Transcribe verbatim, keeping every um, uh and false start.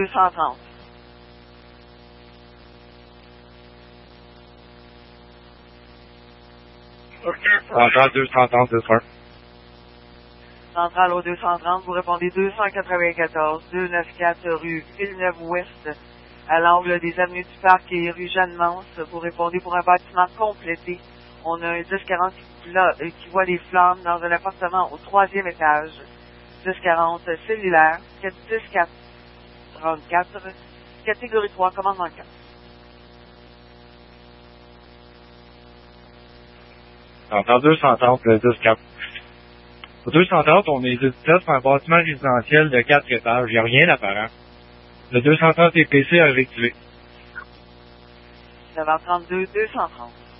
deux cent trente. Centrale deux cent trente, deux cent un. Centrale au deux cent trente, vous répondez deux cent quatre-vingt-quatorze, deux cent quatre-vingt-quatre rue Villeneuve-Ouest, à l'angle des avenues du Parc et rue Jeanne-Mance. Vous répondez pour un bâtiment complété. On a un dix quarante qui, qui voit les flammes dans un appartement au troisième étage. dix quarante cellulaire, dix quatre trente-quatre, catégorie trois, commandement quatre. Centrale deux cent trente, le dix quatre. Au deux cent trente, on est dix-sept sur un bâtiment résidentiel de quatre étages. Il n'y a rien d'apparent. Le deux cent trente T P C a réactivé. neuf heures trente-deux, deux cent trente.